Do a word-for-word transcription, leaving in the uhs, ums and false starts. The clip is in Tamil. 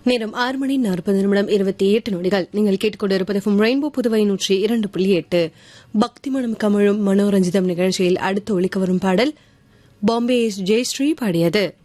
நேரம் ஆறு மணி நாற்பது நிமிடம் இருபத்தி எட்டு நொடிகள். நீங்கள் கேட்டுக்கொண்டிருப்பது ரெயின்போ புதுவை நூற்றி இரண்டு புள்ளி எட்டு பக்தி மனம் கமழும் மனோரஞ்சிதம் நிகழ்ச்சியில் அடுத்து ஒலிக்க வரும் பாடல் பாம்பே ஜெயஸ்ரீ பாடியது.